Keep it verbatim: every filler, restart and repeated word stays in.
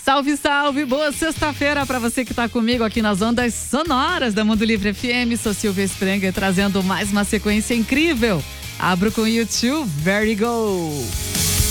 Salve, salve! Boa sexta-feira para você que está comigo aqui nas ondas sonoras da Mundo Livre F M. Sou Silvia Sprenger trazendo mais uma sequência incrível. Abro com U dois, Very Go!